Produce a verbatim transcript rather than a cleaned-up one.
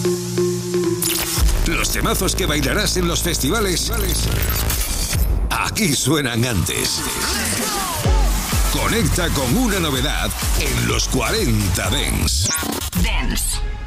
Los temazos que bailarás en los festivales, aquí suenan antes. Conecta con una novedad en los cuarenta Dance. Dance.